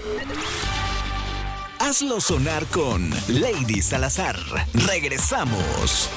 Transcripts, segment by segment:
Hazlo sonar con Lady Salazar. Regresamos.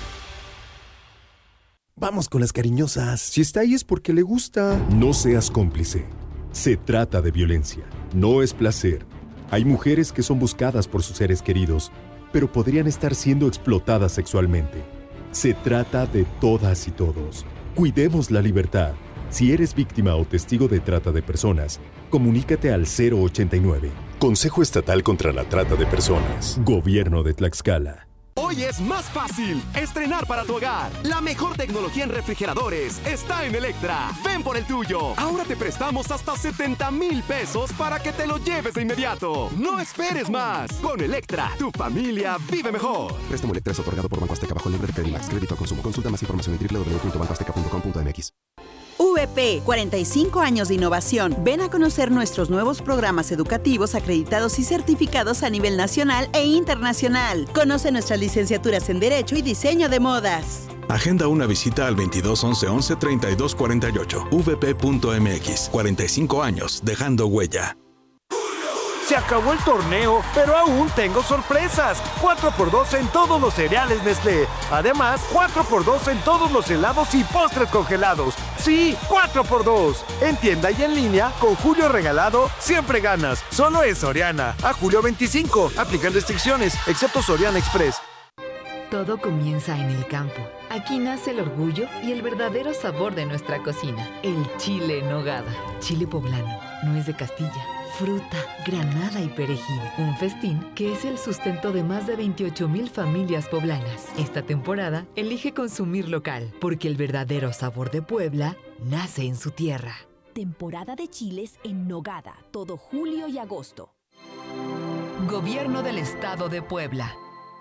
Vamos con las cariñosas. Si está ahí es porque le gusta. No seas cómplice. Se trata de violencia. No es placer. Hay mujeres que son buscadas por sus seres queridos, pero podrían estar siendo explotadas sexualmente. Se trata de todas y todos. Cuidemos la libertad. Si eres víctima o testigo de trata de personas, comunícate al 089. Consejo Estatal contra la Trata de Personas. Gobierno de Tlaxcala. Hoy es más fácil estrenar para tu hogar. La mejor tecnología en refrigeradores está en Electra. Ven por el tuyo. Ahora te prestamos hasta 70,000 pesos para que te lo lleves de inmediato. No esperes más. Con Electra, tu familia vive mejor. Préstamo Electra es otorgado por Banco Azteca bajo el nombre de Credimax. Crédito al consumo. Consulta más información en www.bancoazteca.com.mx. VP, 45 años de innovación. Ven a conocer nuestros nuevos programas educativos acreditados y certificados a nivel nacional e internacional. Conoce nuestras licenciaturas en Derecho y Diseño de Modas. Agenda una visita al 22 11 11 32 48. vp.mx. 45 años, dejando huella. Se acabó el torneo, pero aún tengo sorpresas. 4x2 en todos los cereales Nestlé. Además, 4x2 en todos los helados y postres congelados. Sí, 4x2. En tienda y en línea, con Julio Regalado, siempre ganas. Solo en Soriana. A julio 25. Aplican restricciones, excepto Soriana Express. Todo comienza en el campo. Aquí nace el orgullo y el verdadero sabor de nuestra cocina. El chile en nogada. Chile poblano. Nuez de Castilla. Fruta, granada y perejil. Un festín que es el sustento de más de 28,000 familias poblanas. Esta temporada, elige consumir local, porque el verdadero sabor de Puebla nace en su tierra. Temporada de chiles en nogada, todo julio y agosto. Gobierno del Estado de Puebla.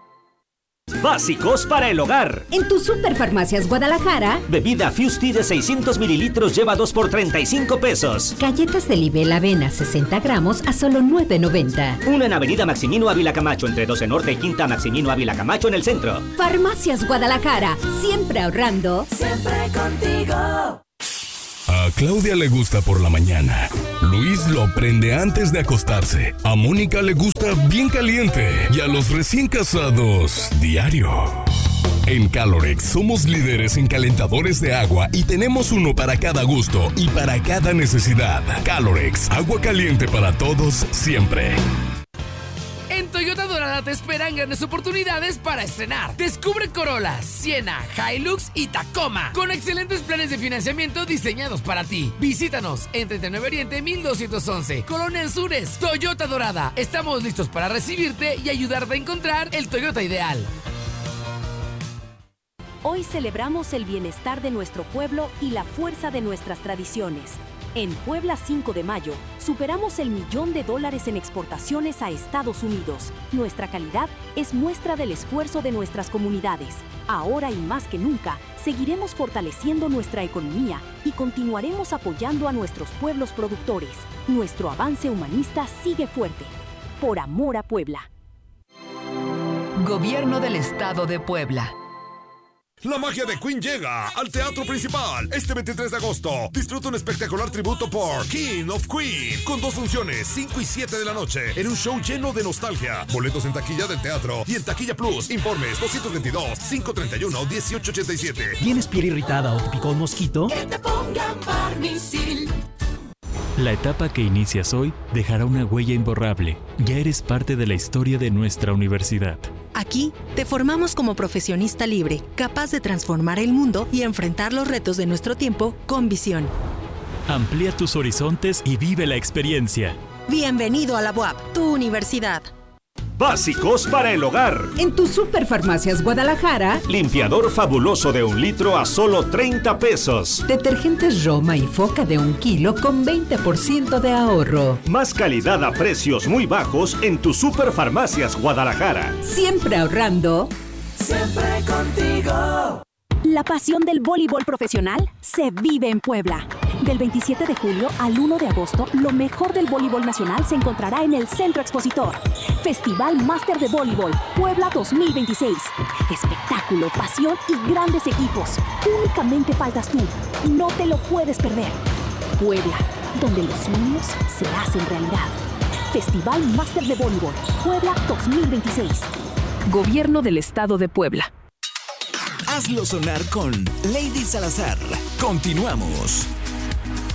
Básicos para el hogar. En tu Superfarmacias Guadalajara, bebida Fusti de 600 mililitros lleva 2 por 35 pesos. Galletas de Libel Avena 60 gramos a solo 9.90. Una en Avenida Maximino Ávila Camacho, entre 12 Norte y Quinta Maximino Ávila Camacho en el centro. Farmacias Guadalajara, siempre ahorrando. Siempre contigo. A Claudia le gusta por la mañana. Luis lo prende antes de acostarse. A Mónica le gusta bien caliente. Y a los recién casados, diario. En Calorex somos líderes en calentadores de agua y tenemos uno para cada gusto y para cada necesidad. Calorex, agua caliente para todos, siempre. En Toyota Dorada te esperan grandes oportunidades para estrenar. Descubre Corolla, Siena, Hilux y Tacoma con excelentes planes de financiamiento diseñados para ti. Visítanos en 39 Oriente 1211, Colonia Anzures. Toyota Dorada. Estamos listos para recibirte y ayudarte a encontrar el Toyota ideal. Hoy celebramos el bienestar de nuestro pueblo y la fuerza de nuestras tradiciones. En Puebla 5 de mayo, superamos el $1,000,000 en exportaciones a Estados Unidos. Nuestra calidad es muestra del esfuerzo de nuestras comunidades. Ahora y más que nunca, seguiremos fortaleciendo nuestra economía y continuaremos apoyando a nuestros pueblos productores. Nuestro avance humanista sigue fuerte. Por amor a Puebla. Gobierno del Estado de Puebla. La magia de Queen llega al Teatro Principal este 23 de agosto. Disfruta un espectacular tributo por King of Queen con 2 funciones, 5 y 7 de la noche, en un show lleno de nostalgia. Boletos en taquilla del teatro y en Taquilla Plus. Informes 222-531-1887. ¿Tienes piel irritada o te picó un mosquito? Que te pongan Barnisil. La etapa que inicias hoy dejará una huella imborrable. Ya eres parte de la historia de nuestra universidad. Aquí te formamos como profesionista libre, capaz de transformar el mundo y enfrentar los retos de nuestro tiempo con visión. Amplía tus horizontes y vive la experiencia. Bienvenido a la UAP, tu universidad. Básicos para el hogar. En tu Superfarmacias Guadalajara, limpiador fabuloso de 1 litro a solo 30 pesos. Detergentes Roma y Foca de 1 kilo con 20% de ahorro. Más calidad a precios muy bajos en tu Superfarmacias Guadalajara. Siempre ahorrando. Siempre contigo. La pasión del voleibol profesional se vive en Puebla. Del 27 de julio al 1 de agosto, lo mejor del voleibol nacional se encontrará en el Centro Expositor. Festival Máster de Voleibol Puebla 2026. Espectáculo, pasión y grandes equipos. Únicamente faltas tú. No te lo puedes perder. Puebla, donde los sueños se hacen realidad. Festival Máster de Voleibol, Puebla 2026. Gobierno del Estado de Puebla. Hazlo sonar con Lady Salazar. Continuamos.